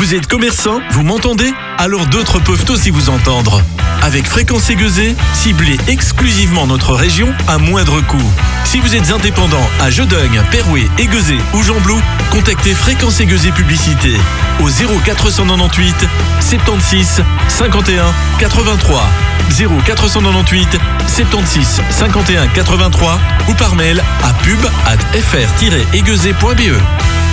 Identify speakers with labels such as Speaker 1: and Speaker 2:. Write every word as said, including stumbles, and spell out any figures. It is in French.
Speaker 1: Vous êtes commerçant? Vous m'entendez? Alors d'autres peuvent aussi vous entendre. Avec Fréquence Aiguezée, ciblez exclusivement notre région à moindre coût. Si vous êtes indépendant à Jeudeugne, Perouet, Aiguezée ou Gembloux, contactez Fréquence Aiguezée Publicité au zéro quatre cent quatre-vingt-dix-huit soixante-seize cinquante et un quatre-vingt-trois, zéro quatre cent quatre-vingt-dix-huit soixante-seize cinquante et un quatre-vingt-trois ou par mail à pub arobase f r tiret aiguezée point b e.